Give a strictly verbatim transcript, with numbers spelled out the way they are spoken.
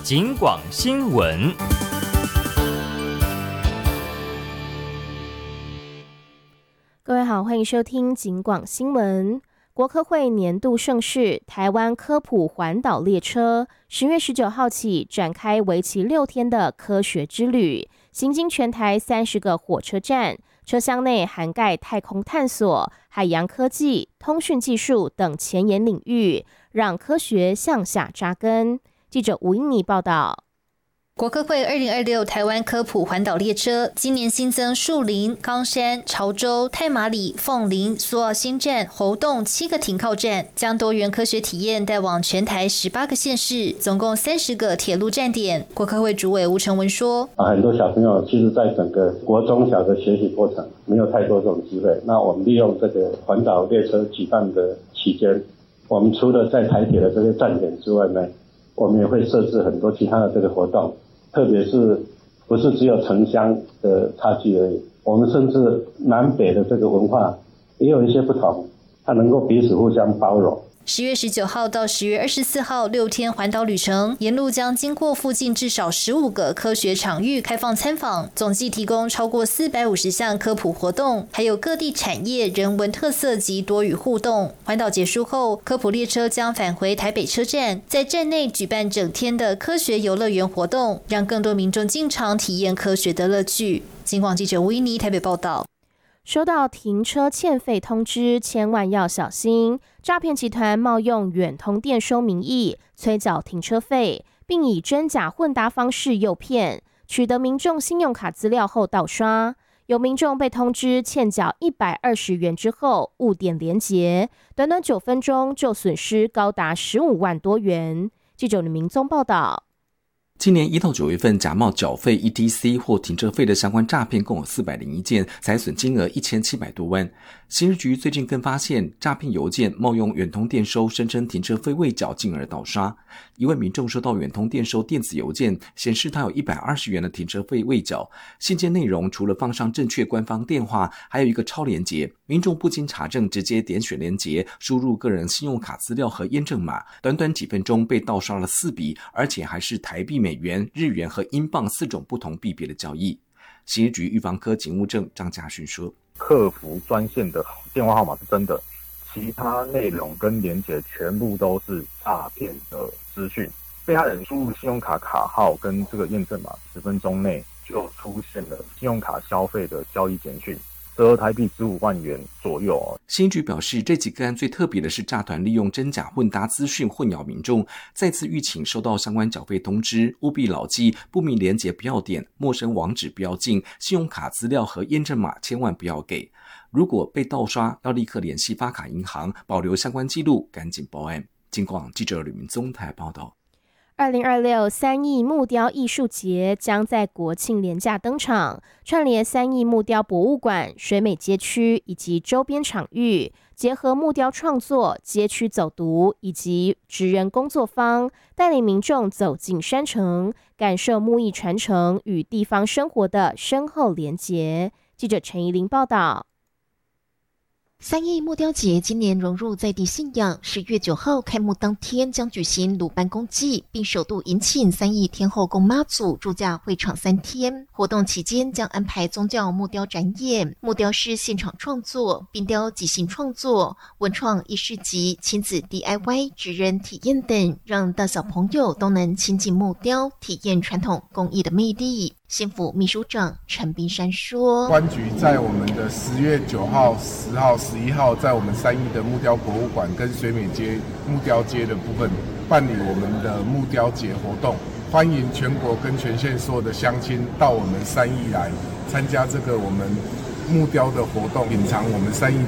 警广新闻。 各位好，欢迎收听警广新闻。国科会年度盛事台湾科普环岛列车，十月十九号起展开为期六天的科学之旅，行经全台三十个火车站，车厢内涵盖太空探索、海洋科技、通讯技术等前沿领域，让科学向下扎根。记者吴英妮报道。 国科会二零二六台湾科普环岛列车今年新增树林、冈山、潮州、太麻里、凤林、苏澳新站、猴硐七个停靠站，将多元科学体验带往全台十八个县市，总共三十个铁路站点。国科会主委吴成文说：“ 啊，很多小朋友其实在整个国中小的学习过程没有太多这种机会。那我们利用这个环岛列车举办的期间，我们除了在台铁的这些站点之外呢，我们也会设置很多其他的这个活动。”特别是不是只有城乡的差距而已，我们甚至南北的这个文化也有一些不同，它能够彼此互相包容。 十月十九号到十月二十四号六天环岛旅程，沿路将经过附近至少十五个科学场域开放参访，总计提供超过四百五十项科普活动，还有各地产业、人文特色及多语互动。环岛结束后，科普列车将返回台北车站，在站内举办整天的科学游乐园活动，让更多民众进场体验科学的乐趣。警广记者吴依妮台北报道。 收到停车欠费通知，千万要小心！诈骗集团冒用远通电收名义催缴停车费，并以真假混搭方式诱骗，取得民众信用卡资料后盗刷。有民众被通知欠缴一百二十元之后误点连结，短短九分钟就损失高达十五万多元。记者吕明宗报道。 今年一到九月份，假冒缴费 E T C 或停车费的相关诈骗共有四百零一件，财损金额一千七百多万。刑事局最近更发现诈骗邮件冒用远通电收，声称停车费未缴，进而盗刷。一位民众收到远通电收电子邮件，显示他有一百二十元的停车费未缴。信件内容除了放上正确官方电话，还有一个超连结。民众不经查证，直接点选连结，输入个人信用卡资料和验证码，短短几分钟被盗刷了四笔，而且还是台币、美元、日元和英镑四种不同币别的交易。刑事局预防科警务正张家勋说：“ 客服专线的电话号码是真的，其他内容跟连结全部都是诈骗的资讯。被害人输入信用卡卡号跟这个验证码，十分钟内就出现了信用卡消费的交易简讯。”折合台币十五万元左右。 刑局表示，这起个案最特别的是诈团利用真假混搭资讯混淆民众，再次吁请收到相关缴费通知，务必牢记不明连结不要点，陌生网址不要进，信用卡资料和验证码千万不要给。如果被盗刷，要立刻联系发卡银行，保留相关记录，赶紧报案。警广记者吕明宗台报道。 二零二六三义木雕艺术节将在国庆连假登场，串联三义木雕博物馆、水美街区以及周边场域，结合木雕创作、街区走读以及职人工作坊，带领民众走进山城，感受木艺传承与地方生活的深厚连结。记者陈怡玲报道。 三义木雕节今年融入在地信仰，十月九号开幕当天将举行鲁班公祭，并首度迎请三义天后宫妈祖驻驾会场三天。活动期间将安排宗教木雕展演、木雕师现场创作、冰雕即兴创作、文创艺术集、亲子 D I Y 职人体验等，让大小朋友都能亲近木雕，体验传统工艺的魅力。县府秘书长陈冰山说：“ 观局在我们的十月九号、十号、十一号，在我们三义的木雕博物馆跟水美街木雕街的部分办理我们的木雕节活动，欢迎全国跟全县所有的乡亲到我们三义来参加这个我们木雕的活动，品尝我们三义